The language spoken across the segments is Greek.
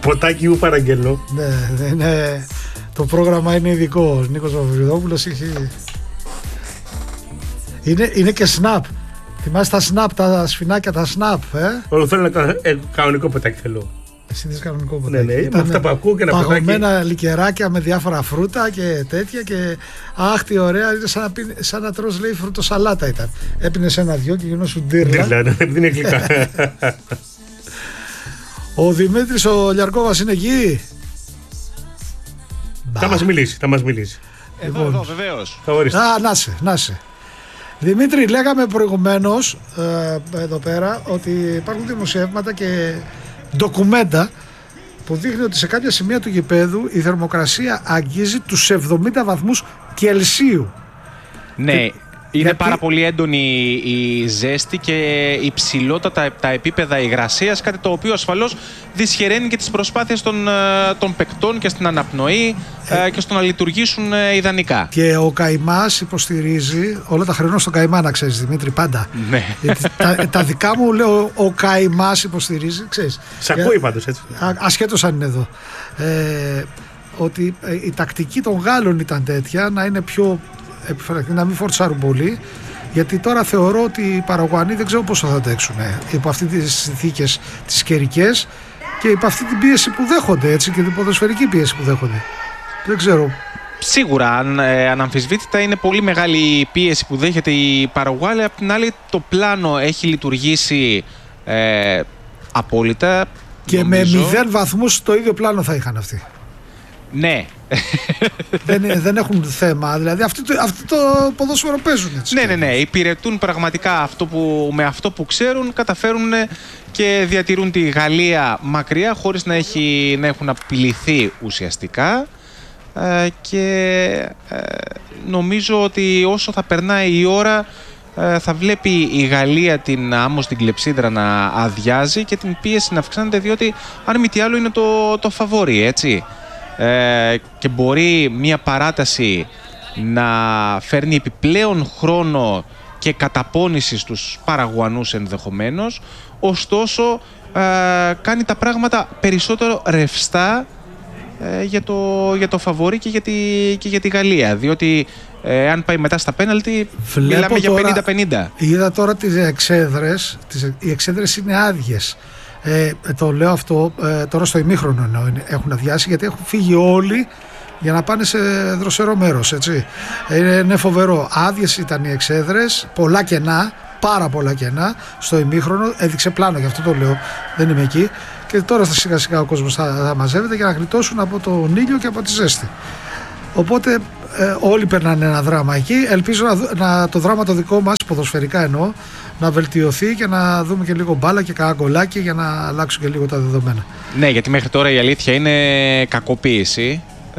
Ποτάκι μου παραγγελώ. Ναι, είναι, το πρόγραμμα είναι ειδικό. Ο Νίκος Παπαδόπουλος έχει... Είναι και snap. Θυμάσαι τα snap, τα σφινάκια, τα snap, Όλο θέλω να κάνω κανονικό ποτάκι θέλω. Εσύ θες κανονικό ποτάκι. Ναι, με αυτά που ακούω και ένα ποτάκι. Παγωμένα λικεράκια με διάφορα φρούτα και τέτοια και αχ τι ωραία, είναι σαν να τρως λέει φρουτοσαλάτα ήταν. Έπινες ένα-δυο και γινόσουν ντύρλα. Ντύρλα, δεν είναι γλυκά. Ο Δημήτρης ο Λιαρκόβας είναι εκεί. Θα μας μιλήσει. Εδώ βεβαίως. Να σε. Δημήτρη, λέγαμε προηγουμένως εδώ πέρα ότι υπάρχουν δημοσιεύματα και ντοκουμέντα που δείχνει ότι σε κάποια σημεία του γηπέδου η θερμοκρασία αγγίζει τους 70 βαθμούς Κελσίου. Ναι, είναι πάρα πολύ έντονη η ζέστη και υψηλότατα τα επίπεδα υγρασίας, κάτι το οποίο ασφαλώς δυσχεραίνει και τις προσπάθειες των παικτών και στην αναπνοή και στο να λειτουργήσουν ιδανικά. Και ο Καϊμάς υποστηρίζει, όλα τα χρεώνω στον Καϊμά να ξέρεις Δημήτρη πάντα. Ναι. Τα δικά μου λέω ο Καϊμάς υποστηρίζει, ξέρεις. Σ' ακούει πάντως έτσι. Ασχέτως αν είναι εδώ. Ότι η τακτική των Γάλλων ήταν τέτοια, να είναι πιο επιφυλακτικοί, να μην φορτσάρουν πολύ, γιατί τώρα θεωρώ ότι οι Παραγουανοί δεν ξέρω πόσο θα αντέξουν υπό αυτή τις συνθήκες τις καιρικές και υπό αυτή την πίεση που δέχονται, έτσι, και την ποδοσφαιρική πίεση που δέχονται. Δεν ξέρω. Σίγουρα, αναμφισβήτητα είναι πολύ μεγάλη η πίεση που δέχεται η Παραγουάη, αλλά απ' την άλλη το πλάνο έχει λειτουργήσει απόλυτα. Και νομίζω, με 0 βαθμούς το ίδιο πλάνο θα είχαν αυτοί. Ναι. δεν έχουν θέμα, δηλαδή αυτοί το ποδόσφαιρο παίζουν έτσι. Ναι, υπηρετούν πραγματικά με αυτό που ξέρουν, καταφέρουν και διατηρούν τη Γαλλία μακριά χωρίς να έχουν απειληθεί ουσιαστικά, και νομίζω ότι όσο θα περνάει η ώρα θα βλέπει η Γαλλία την άμμο στην κλεψίδρα να αδειάζει και την πίεση να αυξάνεται, διότι αν μη τι άλλο είναι το φαβόρι, έτσι. Και μπορεί μια παράταση να φέρνει επιπλέον χρόνο και καταπώνηση στους Παραγουανούς ενδεχομένως, ωστόσο κάνει τα πράγματα περισσότερο ρευστά για το φαβόρι και για τη Γαλλία, διότι αν πάει μετά στα πέναλτι μιλάμε για 50-50. Είδα τώρα τις εξέδρες, οι εξέδρες είναι άδειες. Το λέω αυτό τώρα στο ημίχρονο έχουν αδειάσει, γιατί έχουν φύγει όλοι για να πάνε σε δροσερό μέρος, έτσι. Είναι φοβερό. Άδειες ήταν οι εξέδρες, πολλά κενά, πάρα πολλά κενά στο ημίχρονο. Έδειξε πλάνο, γι' αυτό το λέω, δεν είμαι εκεί. Και τώρα σιγά σιγά ο κόσμος θα μαζεύεται για να γλιτώσουν από τον ήλιο και από τη ζέστη. Οπότε όλοι περνάνε ένα δράμα εκεί. Ελπίζω να το δράμα το δικό μας, ποδοσφαιρικά εννοώ, να βελτιωθεί και να δούμε και λίγο μπάλα και κανένα γκολάκι για να αλλάξουν και λίγο τα δεδομένα. Ναι, γιατί μέχρι τώρα η αλήθεια είναι κακοποίηση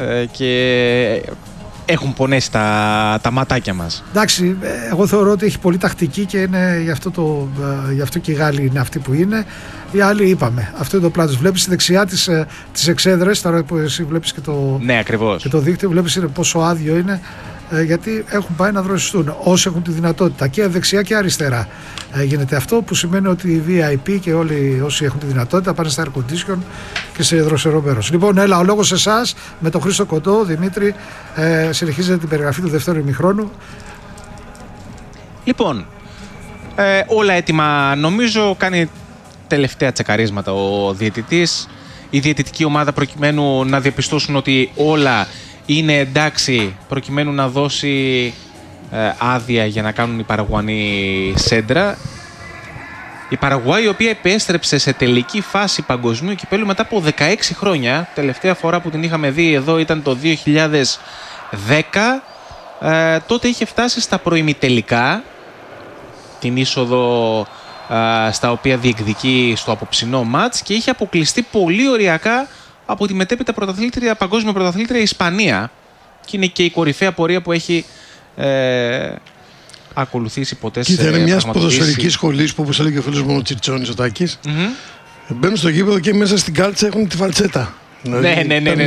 και έχουν πονέσει τα ματάκια μας. Εντάξει, εγώ θεωρώ ότι έχει πολύ τακτική και είναι γι' αυτό και οι Γάλλοι είναι αυτοί που είναι. Οι άλλοι είπαμε. Αυτό είναι το πλάνο. Βλέπεις στη δεξιά τις εξέδρες, τώρα που εσύ βλέπεις και το, ναι, ακριβώς, και το δίκτυο, βλέπεις πόσο άδειο είναι. Γιατί έχουν πάει να δροσιστούν όσοι έχουν τη δυνατότητα, και δεξιά και αριστερά γίνεται αυτό, που σημαίνει ότι οι VIP και όλοι όσοι έχουν τη δυνατότητα πάνε στα air condition και σε δροσερό μέρος. Λοιπόν, έλα, ο λόγος σε εσάς με τον Χρήστο Κοντό. Δημήτρη, συνεχίζετε την περιγραφή του δεύτερου ημιχρόνου. Λοιπόν, όλα έτοιμα, νομίζω. Κάνει τελευταία τσεκαρίσματα ο διαιτητής, η διαιτητική ομάδα, προκειμένου να διαπιστώσουν ότι όλα είναι εντάξει, προκειμένου να δώσει άδεια για να κάνουν οι Παραγουανοί σέντρα. Η Παραγουάη, η οποία επέστρεψε σε τελική φάση παγκοσμίου κυπέλλου μετά από 16 χρόνια. Τελευταία φορά που την είχαμε δει εδώ ήταν το 2010. Τότε είχε φτάσει στα προημιτελικά, την είσοδο στα οποία διεκδικεί στο απόψινό μάτς, και είχε αποκλειστεί πολύ οριακά από τη μετέπειτα παγκόσμια πρωταθλήτρια Ισπανία, και είναι και η κορυφαία πορεία που έχει ακολουθήσει ποτέ σε πραγματικές. Είναι μιας ποδοσφαιρικής σχολής που, όπως έλεγε ο φίλος μου ο Τσιτσόνης ο Τάκης, μπαίνουν στο γήπεδο και μέσα στην κάλτσα έχουν τη φαλτσέτα. Ναι.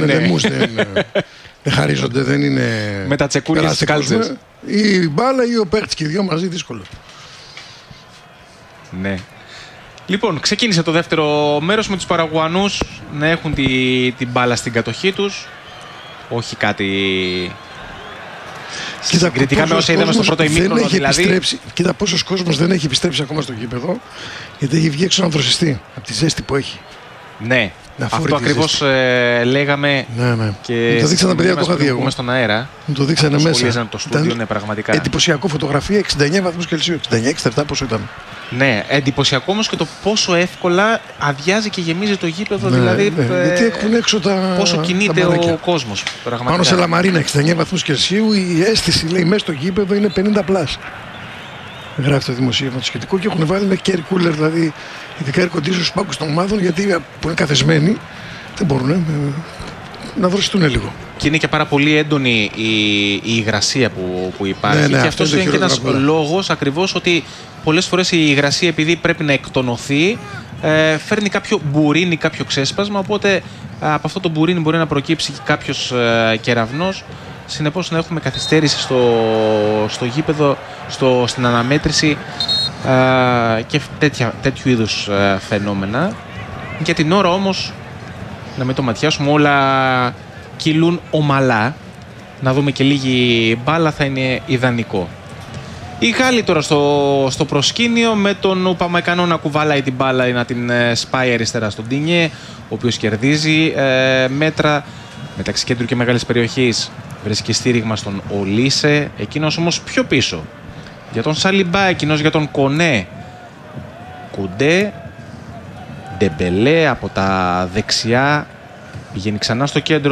Δεν χαρίζονται, δεν είναι με τα τσεκούνια στις κάλτσες. Η μπάλα ή ο παίκτης, και οι δυο μαζί δύσκολο. Ναι. Λοιπόν, ξεκίνησε το δεύτερο μέρος με τους Παραγουανούς να έχουν την μπάλα στην κατοχή τους. Όχι κάτι συγκριτικά με όσα είδαμε στο πρώτο ημίχρονο δηλαδή. Κοίτα πόσος κόσμος δεν έχει επιστρέψει ακόμα στο γήπεδο, γιατί έχει βγει έξω να δροσιστεί από τη ζέστη που έχει. Ναι, αυτό ακριβώς λέγαμε. Ναι. Και το δείξαν τα παιδιά, το είχα δει εγώ. Στον αέρα. Μου το δείξανε μέσα. Το στούντιο, ναι, πραγματικά. Εντυπωσιακό, φωτογραφία 69 βαθμούς Κελσίου. 69-67 πόσο ήταν. Ναι, εντυπωσιακό όμως και το πόσο εύκολα αδειάζει και γεμίζει το γήπεδο. Δηλαδή, γιατί έχουν έξω τα. Πόσο κινείται ο κόσμος. Πάνω σε λαμαρίνα 69 βαθμούς Κελσίου, η αίσθηση λέει μέσα στο γήπεδο είναι 50 πλάς. Γράφει το δημοσίευμα το σχετικό και έχουν βάλει με care cooler, δηλαδή ειδικά air condition στους πάγκους των ομάδων, γιατί που είναι καθεσμένοι δεν μπορούν να δροσιστούν λίγο. Και είναι και πάρα πολύ έντονη η υγρασία που υπάρχει. Και αυτός είναι και ένας λόγος ακριβώς ότι πολλές φορές η υγρασία, επειδή πρέπει να εκτονωθεί, φέρνει κάποιο μπουρίνι, κάποιο ξέσπασμα. Οπότε από αυτό το μπουρίνι μπορεί να προκύψει και κάποιος κεραυνός. Συνεπώς να έχουμε καθυστέρηση στο γήπεδο, στην αναμέτρηση και τέτοιου είδους φαινόμενα. Για την ώρα όμως, να μην το ματιάσουμε, όλα κυλούν ομαλά. Να δούμε και λίγη μπάλα θα είναι ιδανικό. Οι Γάλλοι τώρα στο προσκήνιο, με τον Ουπαμεκανό να κουβαλάει την μπάλα ή να την σπάει αριστερά στον Ντινιέ, ο οποίος κερδίζει μέτρα μεταξύ κέντρου και μεγάλης περιοχής. Βρίσκει στήριγμα στον Ολίσε, εκείνος όμως πιο πίσω. Για τον Σαλιμπά, εκείνος για τον Κονέ. Κουντέ, Ντεμπελέ από τα δεξιά. Πηγαίνει ξανά στο κέντρο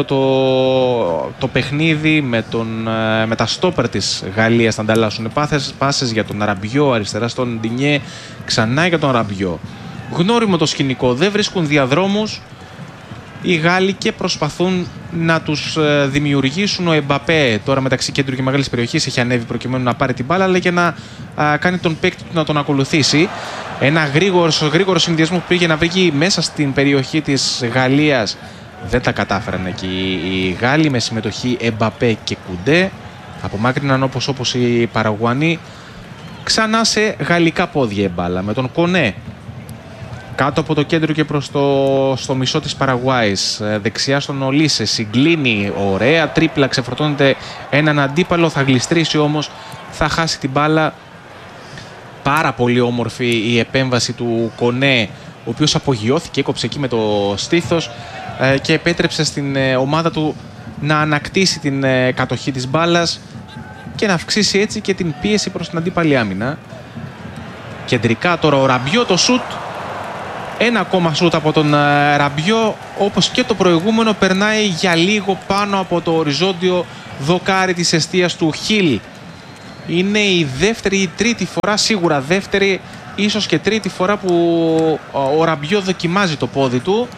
το παιχνίδι με τα στόπερ της Γαλλίας να ανταλλάσσουν πάσες για τον Ραμπιό αριστερά στον Ντινιέ, ξανά για τον Ραμπιό. Γνώριμο το σκηνικό, δεν βρίσκουν διαδρόμους οι Γάλλοι και προσπαθούν να τους δημιουργήσουν. Ο Εμπαπέ τώρα μεταξύ κέντρου και μεγάλης περιοχής έχει ανέβει προκειμένου να πάρει την μπάλα, αλλά και να κάνει τον παίκτη του να τον ακολουθήσει. Ένα γρήγορο συνδυασμό που πήγε να βρει μέσα στην περιοχή της Γαλλίας. Δεν τα κατάφεραν εκεί οι Γάλλοι με συμμετοχή Εμπαπέ και Κουντέ. Απομάκρυναν όπως οι Παραγουανοί. Ξανά σε γαλλικά πόδια η μπάλα με τον Κονέ κάτω από το κέντρο και προς στο μισό της Παραγουάης. Δεξιά στον Ολίσε, συγκλίνει ωραία, τρίπλα, ξεφορτώνεται έναν αντίπαλο, θα γλιστρήσει όμως, θα χάσει την μπάλα. Πάρα πολύ όμορφη η επέμβαση του Κονέ, ο οποίος απογειώθηκε, έκοψε εκεί με το στήθος και επέτρεψε στην ομάδα του να ανακτήσει την κατοχή της μπάλας και να αυξήσει έτσι και την πίεση προς την αντίπαλη άμυνα. Κεντρικά τώρα ο Ραμπιό, το σουτ. Ένα ακόμα σουτ από τον Ραμπιό, όπως και το προηγούμενο, περνάει για λίγο πάνω από το οριζόντιο δοκάρι της εστίας του Χιλ. Είναι η δεύτερη ή τρίτη φορά, σίγουρα δεύτερη, ίσως και τρίτη φορά που ο Ραμπιό δοκιμάζει το πόδι του.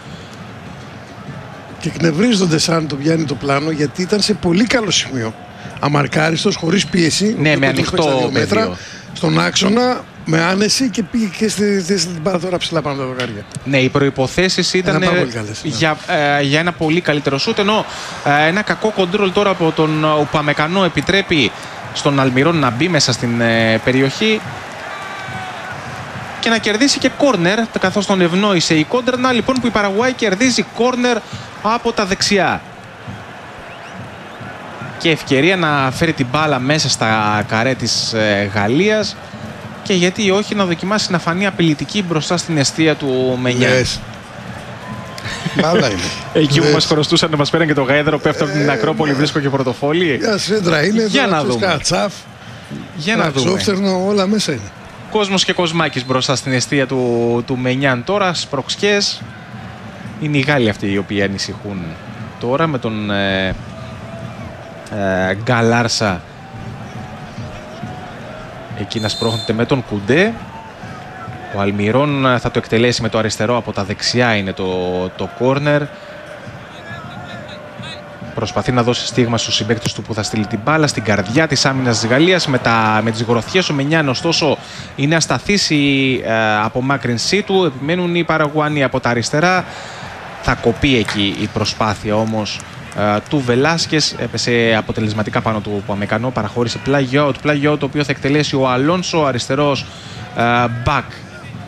Και εκνευρίζονται σαν το πιάνει το πλάνο, γιατί ήταν σε πολύ καλό σημείο. Αμαρκάριστος, χωρίς πίεση. Ναι, με ανοιχτό μέτρα. Στον άξονα, με άνεση και πήγε και στην παραδόρα ψηλά πάνω από τα δοκάρια. Ναι, οι προϋποθέσεις ήταν για ένα πολύ καλύτερο σούτ, ενώ ένα κακό κοντρόλ τώρα από τον Ουπαμεκανό επιτρέπει στον Αλμιρόν να μπει μέσα στην περιοχή και να κερδίσει και κόρνερ, καθώς τον ευνόησε η κόντρανα. Λοιπόν, που η Παραγουάη κερδίζει κόρνερ από τα δεξιά. Και ευκαιρία να φέρει την μπάλα μέσα στα καρέ της Γαλλίας και γιατί όχι να δοκιμάσει να φανεί απειλητική μπροστά στην εστία του Μενιά. Μπάλα είναι. Εκεί που μας χρωστούσαν να μας πέραν και το γάιδρο, πέφτω από την Ακρόπολη, βρίσκω και πορτοφόλι. Για σέντρα είναι, για να δούμε. Κατσάφ, για να δούμε. Ξόφτερνο, όλα μέσα είναι. Κόσμος και κοσμάκης μπροστά στην εστία του Μενιάν τώρα, σπροξιές. Είναι οι Γάλλοι αυτοί οι οποίοι ανησυχούν τώρα με τον Γκαλάρσα. Εκεί να σπρώχνεται με τον Κουντέ. Ο Αλμιρόν θα το εκτελέσει με το αριστερό, από τα δεξιά είναι το κόρνερ. Προσπαθεί να δώσει στίγμα στους συμπαίκτες του που θα στείλει την μπάλα στην καρδιά της άμυνας της Γαλλίας με τις γροθιές. Ο Μενιάν ωστόσο είναι ασταθής η απομάκρυνσή του. Επιμένουν οι Παραγουάνοι από τα αριστερά. Θα κοπεί εκεί η προσπάθεια όμως του Βελάσκες. Έπεσε αποτελεσματικά πάνω του Ουπαμεκανό. Παραχώρησε πλάγιο, το οποίο θα εκτελέσει ο Αλόνσο, αριστερός μπακ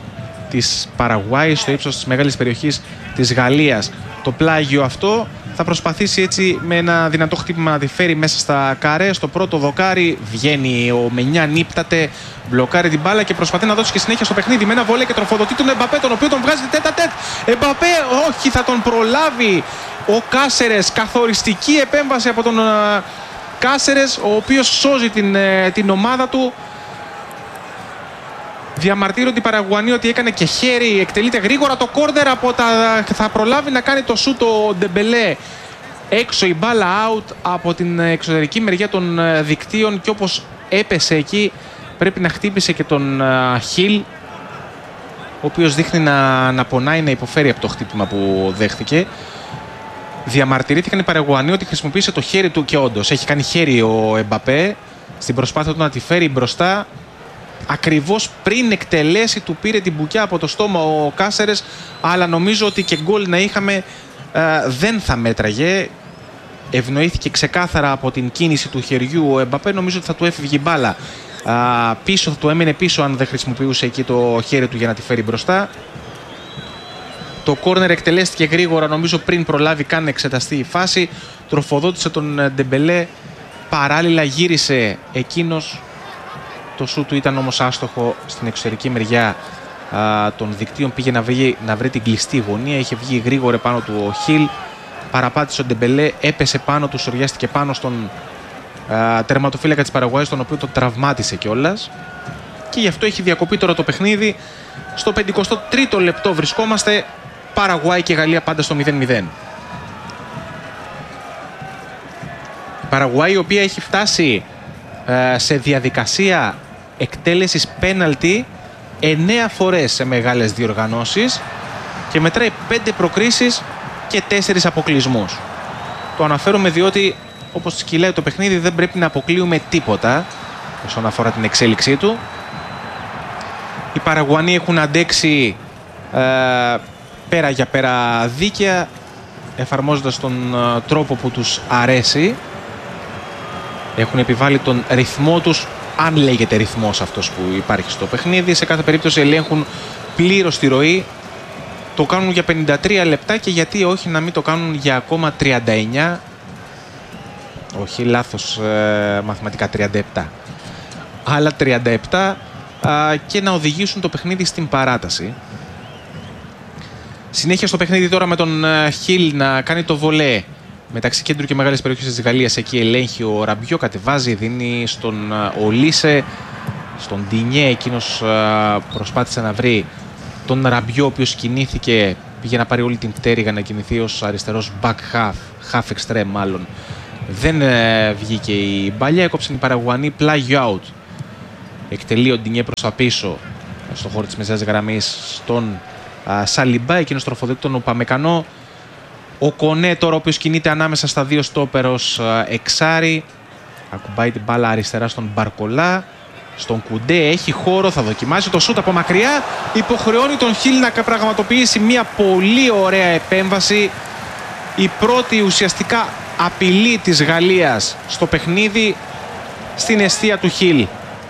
της Παραγουάη στο ύψος της μεγάλης περιοχής της Γαλλίας. Το πλάγιο αυτό θα προσπαθήσει έτσι με ένα δυνατό χτύπημα να τη φέρει μέσα στα καρέ. Στο πρώτο δοκάρι βγαίνει ο Μενιά, νύπταται, μπλοκάρει την μπάλα και προσπαθεί να δώσει και συνέχεια στο παιχνίδι με ένα βολέ και τροφοδοτεί τον Εμπαπέ, τον οποίο τον βγάζει τέτα τέτ. Εμπαπέ, όχι, θα τον προλάβει ο Κάσερες. Καθοριστική επέμβαση από τον Κάσερες, ο οποίος σώζει την ομάδα του. Διαμαρτύρονται οι Παραγουανοί ότι έκανε και χέρι, εκτελείται γρήγορα το κόρνερ θα προλάβει να κάνει το σούτ ο Ντεμπελέ. Έξω η μπάλα out από την εξωτερική μεριά των δικτύων και όπως έπεσε εκεί πρέπει να χτύπησε και τον Χιλ, ο οποίος δείχνει να πονάει, να υποφέρει από το χτύπημα που δέχθηκε. Διαμαρτυρήθηκαν οι Παραγουανοί ότι χρησιμοποίησε το χέρι του και όντως έχει κάνει χέρι ο Εμπαπέ στην προσπάθεια του να τη φέρει μπροστά. Ακριβώς πριν εκτελέσει του πήρε την μπουκιά από το στόμα ο Κάσερες, αλλά νομίζω ότι και γκολ να είχαμε δεν θα μέτραγε. Ευνοήθηκε ξεκάθαρα από την κίνηση του χεριού ο Εμπαπέ, νομίζω ότι θα του έφευγε η μπάλα πίσω, θα του έμενε πίσω αν δεν χρησιμοποιούσε εκεί το χέρι του για να τη φέρει μπροστά. Το κόρνερ εκτελέστηκε γρήγορα, νομίζω πριν προλάβει καν να εξεταστεί η φάση. Τροφοδότησε τον Ντεμπελέ, παράλληλα γύρισε εκείνος. Το σου του ήταν όμως άστοχο στην εξωτερική μεριά των δικτύων. Πήγε να βρει την κλειστή γωνία. Είχε βγει γρήγορα πάνω του ο Χιλ. Παραπάτησε ο Ντεμπελέ. Έπεσε πάνω του, σοριάστηκε πάνω στον τερματοφύλακα της Παραγουάης, τον οποίο τον τραυμάτισε κιόλας. Και γι' αυτό έχει διακοπεί τώρα το παιχνίδι. Στο 53ο λεπτό βρισκόμαστε. Παραγουάη και Γαλλία πάντα στο 0-0. Η Παραγουάη, η οποία έχει φτάσει σε διαδικασία εκτέλεσης πέναλτι 9 φορές σε μεγάλες διοργανώσεις και μετράει 5 προκρίσεις και 4 αποκλεισμούς. Το αναφέρομαι διότι όπως κυλάει το παιχνίδι δεν πρέπει να αποκλείουμε τίποτα όσον αφορά την εξέλιξή του. Οι Παραγουανοί έχουν αντέξει πέρα για πέρα δίκαια, εφαρμόζοντας τον τρόπο που τους αρέσει. Έχουν επιβάλει τον ρυθμό τους, αν λέγεται ρυθμός αυτός που υπάρχει στο παιχνίδι. Σε κάθε περίπτωση ελέγχουν πλήρως τη ροή. Το κάνουν για 53 λεπτά και γιατί όχι να μην το κάνουν για ακόμα 39. Όχι, λάθος μαθηματικά, 37. Άλλα 37 και να οδηγήσουν το παιχνίδι στην παράταση. Συνέχεια στο παιχνίδι τώρα με τον Χιλ να κάνει το βολέ μεταξύ κέντρου και μεγάλης περιοχής της Γαλλίας. Εκεί ελέγχει ο Ραμπιό, κατεβάζει, δίνει στον Ολίσε, στον Ντινιέ. Εκείνος προσπάθησε να βρει τον Ραμπιό, ο οποίος κινήθηκε, πήγε να πάρει όλη την πτέρυγα να κινηθεί ως αριστερός back half extreme μάλλον. Δεν βγήκε η μπαλιά, έκοψαν οι Παραγουανοί, πλάγιο out. Εκτελεί ο Ντινιέ προς τα πίσω στο χώρο της μεσαίας γραμμής στον Σαλιμπά, εκείνος τροφοδοτεί τον Ουπαμεκανό. Ο Κονέ τώρα, ο οποίος κινείται ανάμεσα στα δύο στόπερ ως εξάρι, ακουμπάει την μπάλα αριστερά στον Μπαρκολά. Στον Κουντέ έχει χώρο, θα δοκιμάσει το σούτ από μακριά. Υποχρεώνει τον Χιλ να πραγματοποιήσει μια πολύ ωραία επέμβαση. Η πρώτη ουσιαστικά απειλή της Γαλλίας στο παιχνίδι στην εστία του Χιλ.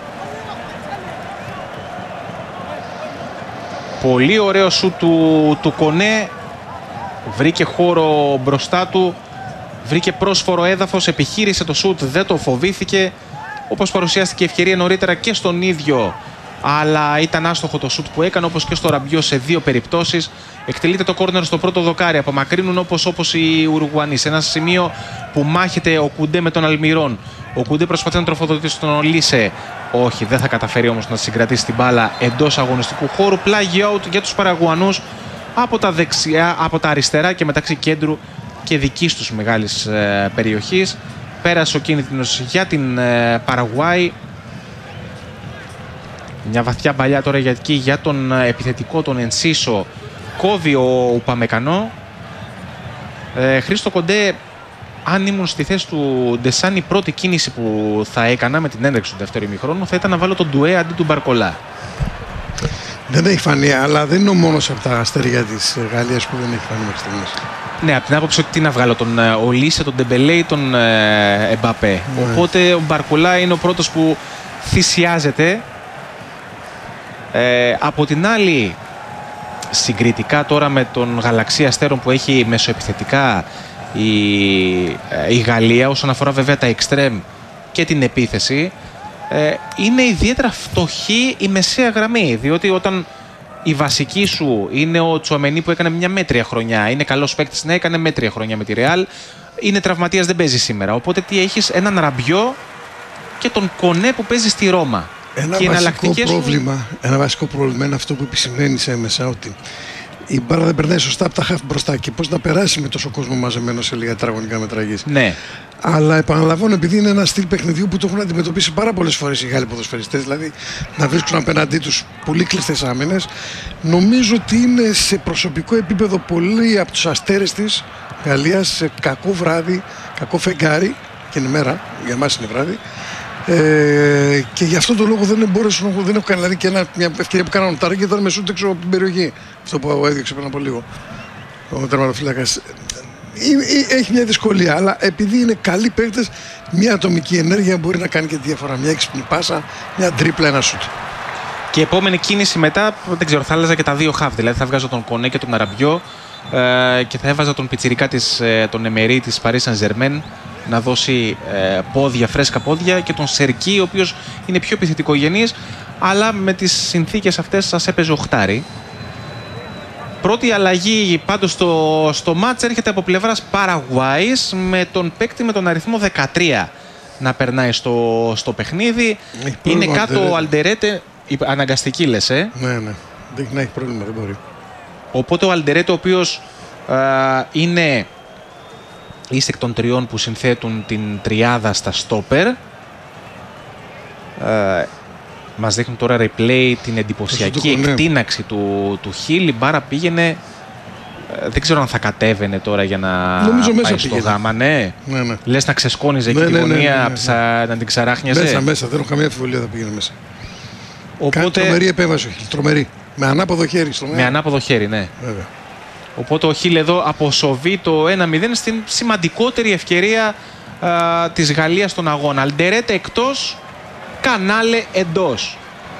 Πολύ ωραίο σούτ του Κονέ. Βρήκε χώρο μπροστά του, βρήκε πρόσφορο έδαφος, επιχείρησε το σούτ, δεν το φοβήθηκε. Όπως παρουσιάστηκε ευκαιρία νωρίτερα και στον ίδιο, αλλά ήταν άστοχο το σούτ που έκανε, όπως και στο Ραμπιό σε δύο περιπτώσεις. Εκτελείται το κόρνερ στο πρώτο δοκάρι, απομακρύνουν όπως οι Ουρουγουανοί. Σε ένα σημείο που μάχεται ο Κουντέ με τον Αλμιρόν. Ο Κουντέ προσπαθεί να τροφοδοτήσει τον Ολίσε. Όχι, δεν θα καταφέρει όμως να συγκρατήσει την μπάλα εντός αγωνιστικού χώρου. Πλάγιο out για τους Παραγουανούς από τα δεξιά, από τα αριστερά και μεταξύ κέντρου και δικής τους μεγάλης περιοχής. Πέρασε ο κίνδυνος για την Παραγουάη. Μια βαθιά παλιά τώρα για τον επιθετικό, τον Ενσίσο. Κόβει ο Ουπαμεκανό. Χρήστο Κοντέ, αν ήμουν στη θέση του Ντεσάν, η πρώτη κίνηση που θα έκανα με την έναρξη του δεύτερου ημιχρόνου θα ήταν να βάλω τον Ντουέ αντί του Μπαρκολά. Δεν έχει φανεί, αλλά δεν είναι ο μόνος από τα αστέρια της Γαλλίας που δεν έχει φανεί μέχρι στιγμής. Ναι, από την άποψη ότι τι να βγάλω, τον Ολίσε, τον Ντεμπελέ ή τον Εμπαπέ. Οπότε ο Μπαρκολά είναι ο πρώτος που θυσιάζεται. Από την άλλη, συγκριτικά τώρα με τον Γαλαξία Αστέρων που έχει μεσοεπιθετικά η Γαλλία, όσον αφορά βέβαια τα εξτρέμ και την επίθεση, είναι ιδιαίτερα φτωχή η μεσαία γραμμή, διότι όταν η βασική σου είναι ο Τσουαμενί που έκανε μια μέτρια χρονιά, είναι καλός παίκτης, ναι, έκανε μέτρια χρονιά με τη Ρεάλ, είναι τραυματίας, δεν παίζει σήμερα, οπότε τι έχεις? Έναν Ραμπιό και τον Κονέ που παίζει στη Ρώμα. Ένα βασικό πρόβλημα είναι αυτό που επισημαίνεις έμεσα, ότι η μπάρα δεν περνάει σωστά από τα χαφ μπροστά και πώς να περάσει με τόσο κόσμο μαζεμένο σε λίγα τετραγωνικά μέτρα γης. Ναι. Αλλά επαναλαμβάνω, επειδή είναι ένα στυλ παιχνιδιού που το έχουν αντιμετωπίσει πάρα πολλές φορές οι Γάλλοι ποδοσφαιριστές, δηλαδή να βρίσκουν απέναντί τους πολύ κλειστές άμυνες, νομίζω ότι είναι σε προσωπικό επίπεδο πολλοί από τους αστέρες της Γαλλίας σε κακό βράδυ, κακό φεγγάρι, και είναι μέρα, για εμάς είναι βράδυ. Και γι' αυτό το λόγο δεν έχω κάνει, δηλαδή, και μια ευκαιρία που κάνανε target ήταν με σούτ έξω από την περιοχή. Αυτό που έδειξε πριν από λίγο ο τερματοφύλακας. Έχει μια δυσκολία, αλλά επειδή είναι καλοί παίκτες, μια ατομική ενέργεια μπορεί να κάνει και τη διαφορά. Μια έξυπνη πάσα, μια τρίπλα, ένα σούτ. Και η επόμενη κίνηση μετά, δεν ξέρω, θα άλλαζα και τα δύο χαφ. Δηλαδή θα βγάζω τον Κονέ και τον Αραμπιό και θα έβαζα τον πιτσιρικά τον Εμερί της Paris Saint-Germain να δώσει πόδια, φρέσκα πόδια, και τον Σερκί, ο οποίος είναι πιο επιθετικογενής, αλλά με τις συνθήκες αυτές σας έπαιζε οχτάρι. Πρώτη αλλαγή πάντως στο μάτς έρχεται από πλευράς Παραγουάης, με τον παίκτη με τον αριθμό 13 να περνάει στο παιχνίδι. Είναι κάτω ο Αλντερέτε, αναγκαστική λες, Ναι, δεν έχει πρόβλημα, δεν μπορεί. Οπότε ο Αλντερέτε, ο οποίος είναι ίστεκ των τριών που συνθέτουν την τριάδα στα στόπερ. Μας δείχνουν τώρα replay την εντυπωσιακή εκτείναξη του Χιλ. Η μπάρα πήγαινε, δεν ξέρω αν θα κατέβαινε τώρα για να πάει στο γάμα. Ναι. Λες να ξεσκόνιζε εκεί τη γωνία, να την ξαράχνιαζε. Μέσα, δεν έχω καμία αμφιβολία θα πήγαινε μέσα. Οπότε... Τρομερή επέμβαση ο Χιλ, τρομερή. Με ανάποδο χέρι. Με ανάποδο χέρι, ναι. Βέβαια. Οπότε ο Χιλ εδώ αποσοβεί το 1-0 στην σημαντικότερη ευκαιρία της Γαλλίας στον αγώνα. Αλντερέτε εκτός, Κανάλε εντός.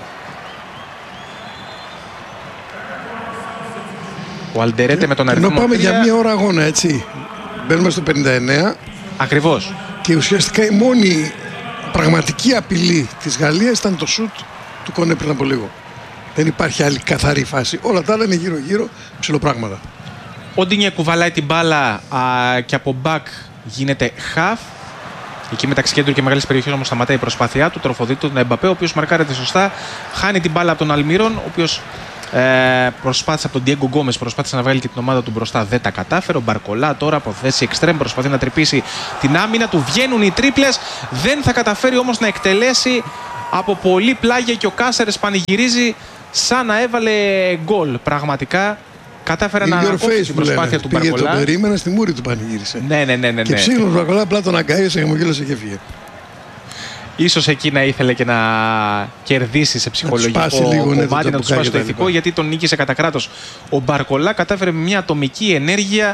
Ο Αλντερέτε με τον αριθμό 3. Ενώ πάμε για μία ώρα αγώνα, έτσι. Μπαίνουμε στο 59. Ακριβώς. Και ουσιαστικά η μόνη πραγματική απειλή της Γαλλίας ήταν το σουτ του Κονέ πριν από λίγο. Δεν υπάρχει άλλη καθαρή φάση. Όλα τα άλλα είναι γύρω-γύρω ψιλοπράγματα. Ο Ντίνιε κουβαλάει την μπάλα και από back γίνεται half. Εκεί μεταξύ κέντρου και μεγάλης περιοχής όμως σταματάει η προσπάθειά του. Τροφοδοτεί τον Εμπαπέ, ο οποίος μαρκάρεται σωστά. Χάνει την μπάλα από τον Αλμίρον, ο οποίος προσπάθησε από τον Ντιέγκο Γκόμες, προσπάθησε να βγάλει και την ομάδα του μπροστά. Δεν τα κατάφερε. Ο Μπαρκολά τώρα από θέση εξτρέμ προσπαθεί να τρυπήσει την άμυνα του. Βγαίνουν οι τρίπλες. Δεν θα καταφέρει όμως να εκτελέσει από πολύ πλάγια και ο Κάσερες πανηγυρίζει σαν να έβαλε γκολ. Πραγματικά κατάφερε να ανακόψει την προσπάθεια του Μπαρκολά. Πήγε, τον περίμενα, στη μούρη του πανηγύρισε. Ναι. Και ψήγνω τον Μπαρκολά, απλά τον αγκάιασε, χαμογέλασε και έφυγε. Ίσως εκεί να ήθελε και να κερδίσει σε ψυχολογικό κομμάτι, να του σπάσει το ηθικό, γιατί τον νίκησε κατά κράτος. Ο Μπαρκολά κατάφερε με μια ατομική ενέργεια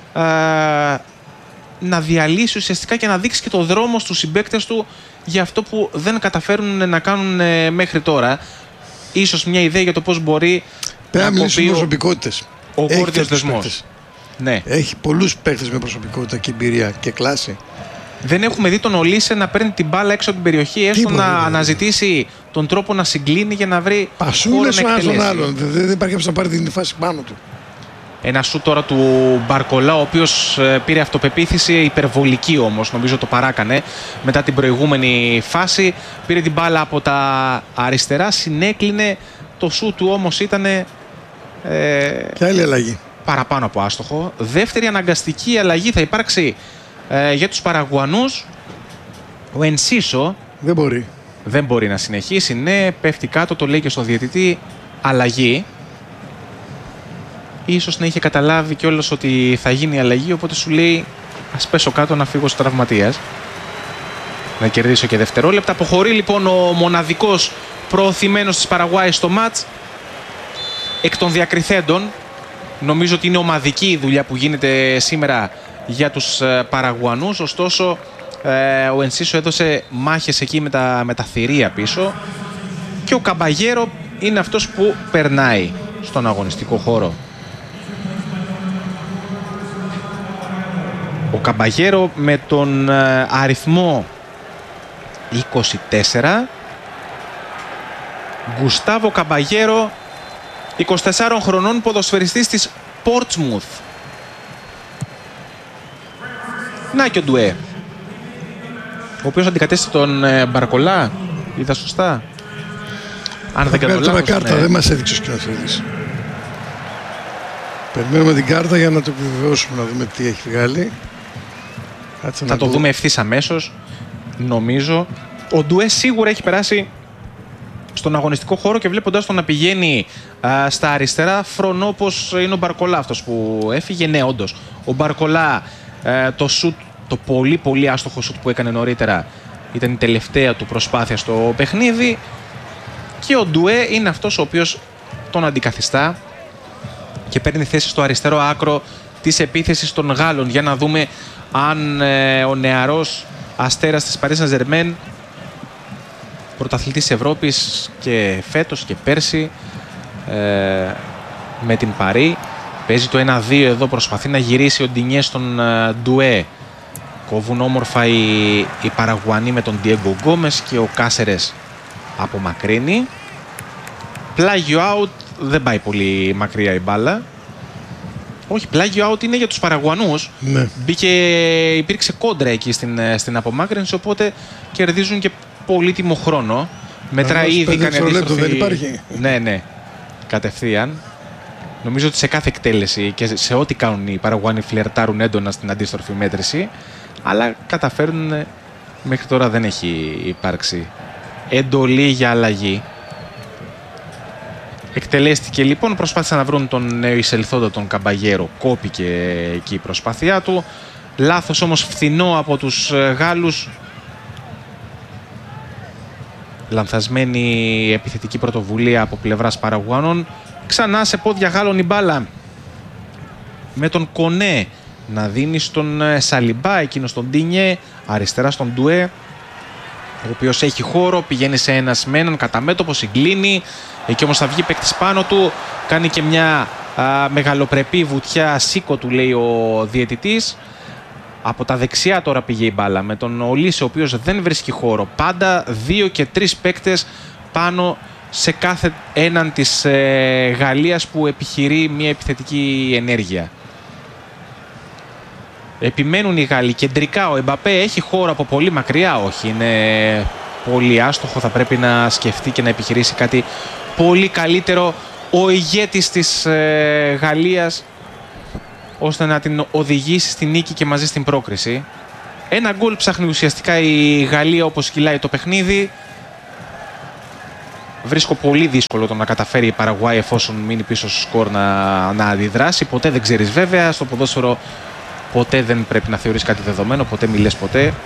να διαλύσει ουσιαστικά και να δείξει και το δρόμο στους συμπαίκτες του για αυτό που δεν καταφέρουν να κάνουν μέχρι τώρα. Ίσως μια ιδέα για το πώς μπορεί να κοπεί προσωπικότητες. Ο γόρδιος δεσμός. Ναι. Έχει πολλούς παίκτες με προσωπικότητα και εμπειρία και κλάση. Δεν έχουμε δει τον Ολίσε να παίρνει την μπάλα έξω από την περιοχή, έστω να αναζητήσει τον τρόπο να συγκλίνει για να βρει χώρο να εκτελέσει. Άλλον. Δεν υπάρχει να πάρει την φάση πάνω του. Ένα σου τώρα του Μπαρκολά, ο οποίος πήρε αυτοπεποίθηση υπερβολική όμως, νομίζω το παράκανε μετά την προηγούμενη φάση. Πήρε την μπάλα από τα αριστερά, συνέκλεινε, το σου του όμως ήταν και άλλη αλλαγή. Παραπάνω από άστοχο. Δεύτερη αναγκαστική αλλαγή θα υπάρξει για τους Παραγουανούς. Ο Ενσίσο δεν μπορεί να συνεχίσει. Ναι, πέφτει κάτω, το λέει και στον διαιτητή. Αλλαγή. Ίσως να είχε καταλάβει κιόλας ότι θα γίνει αλλαγή, οπότε σου λέει ας πέσω κάτω να φύγω στο τραυματίας, να κερδίσω και δευτερόλεπτα. Αποχωρεί λοιπόν ο μοναδικός προωθημένος της Παραγουάη στο μάτς. Εκ των διακριθέντων, νομίζω ότι είναι ομαδική η δουλειά που γίνεται σήμερα για τους Παραγουανούς. Ωστόσο ο Ενσίσο έδωσε μάχες εκεί με τα θηρία πίσω και ο Καμπαγέρο είναι αυτός που περνάει. στον αγωνιστικό χώρο. Ο Καμπαγέρο με τον αριθμό 24. Γκουστάβο Καμπαγέρο, 24 χρονών, ποδοσφαιριστής της Portsmouth. Να και ο Ντουέ, ο οποίος αντικατέστησε τον Μπαρκολά. Είδα σωστά? Αν δεν κάνω λάθος, κάρτα, δεν μας έδειξε ο σκηνοθέτης. Περιμένουμε την κάρτα για να το επιβεβαιώσουμε, να δούμε τι έχει βγάλει. Θα το δούμε ευθύς αμέσως, νομίζω. Ο Ντουέ σίγουρα έχει περάσει στον αγωνιστικό χώρο και βλέποντας τον να πηγαίνει στα αριστερά φρονώ πως είναι ο Μπαρκολά αυτός που έφυγε. Ναι, όντως. Ο Μπαρκολά, το σουτ, το πολύ πολύ άστοχο σουτ που έκανε νωρίτερα, ήταν η τελευταία του προσπάθεια στο παιχνίδι, και ο Ντουέ είναι αυτός ο οποίος τον αντικαθιστά και παίρνει θέση στο αριστερό άκρο της επίθεσης των Γάλλων. Για να δούμε αν ο νεαρός αστέρας της Paris Saint-Germain, πρωταθλητής Ευρώπης και φέτος και πέρσι με την Παρί, παίζει το 1-2 εδώ, προσπαθεί να γυρίσει ο Ντινιέ στον Ντουέ. Κόβουν όμορφα οι Παραγουανοί με τον Diego Γκόμες και ο Κάσερες απομακρύνει. Πλάγιο out, δεν πάει πολύ μακριά η μπάλα. Όχι, πλάγιο out είναι για τους Παραγουανούς. Ναι. Υπήρξε κόντρα εκεί στην απομάκρυνση, οπότε κερδίζουν και πολύτιμο χρόνο. Μετράει ήδη, κάνει αντίστροφη. Δεν υπάρχει. Ναι, κατευθείαν. Νομίζω ότι σε κάθε εκτέλεση και σε ό,τι κάνουν οι Παραγουάνοι φλερτάρουν έντονα στην αντίστροφη μέτρηση, αλλά καταφέρουν, μέχρι τώρα δεν έχει υπάρξει εντολή για αλλαγή. Εκτελέστηκε λοιπόν, προσπάθησαν να βρουν τον νέο εισελθόντα τον Καμπαγέρο, κόπηκε εκεί η προσπάθειά του. Λάθος όμως φθηνό από τους Γάλλους. Λανθασμένη επιθετική πρωτοβουλία από πλευράς Παραγουανών. Ξανά σε πόδια Γάλλων η μπάλα, με τον Κονέ να δίνει στον Σαλιμπά, εκείνο στον Ντίνιε, αριστερά στον Ντουέ, ο οποίος έχει χώρο, πηγαίνει σε ένας με έναν κατά μέτωπο, συγκλίνει. Εκεί όμως θα βγει παίκτης πάνω του, κάνει και μια μεγαλοπρεπή βουτιά, σίκο του λέει ο διαιτητής. Από τα δεξιά τώρα πήγε η μπάλα με τον Ολίσε, ο οποίος δεν βρίσκει χώρο. Πάντα 2 και 3 παίκτες πάνω σε κάθε έναν της Γαλλίας που επιχειρεί μια επιθετική ενέργεια. Επιμένουν οι Γάλλοι κεντρικά. Ο Εμπαπέ έχει χώρο από πολύ μακριά. Όχι, είναι πολύ άστοχο. Θα πρέπει να σκεφτεί και να επιχειρήσει κάτι πολύ καλύτερο ο ηγέτης της Γαλλίας, ώστε να την οδηγήσει στη νίκη και μαζί στην πρόκριση. Ένα γκολ ψάχνει ουσιαστικά η Γαλλία όπως κυλάει το παιχνίδι. Βρίσκω πολύ δύσκολο το να καταφέρει η Παραγουάη, εφόσον μείνει πίσω στο σκορ, να αντιδράσει. Ποτέ δεν ξέρεις βέβαια. Στο ποδόσφαιρο ποτέ δεν πρέπει να θεωρείς κάτι δεδομένο. Ποτέ μη λες ποτέ.